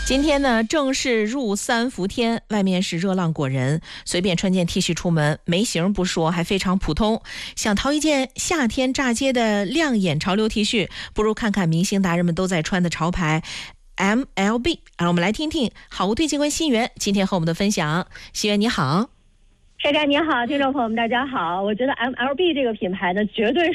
今天呢，正是入三伏天，外面是热浪裹人，随便穿件 T 恤出门，没型不说，还非常普通。想淘一件夏天炸街的亮眼潮流 T 恤，不如看看明星达人们都在穿的潮牌 MLB。让我们来听听好物推荐官新源今天和我们的分享。新源你好。 帅哥你好，听众朋友们大家好。我觉得 MLB 这个品牌呢，绝对